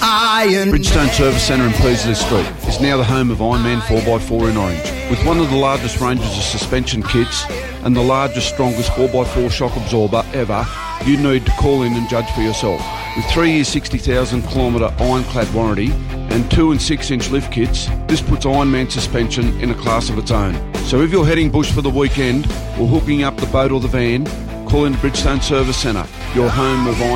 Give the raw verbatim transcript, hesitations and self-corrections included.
Iron. Bridgestone Service Centre in Peasley Street is now the home of Ironman four by four in Orange. With one of the largest ranges of suspension kits and the largest, strongest four by four shock absorber ever, you need to call in and judge for yourself. With three years sixty thousand kilometre ironclad warranty and two and six inch lift kits, this puts Ironman suspension in a class of its own. So if you're heading bush for the weekend or hooking up the boat or the van, call in Bridgestone Service Centre, your home of Ironman.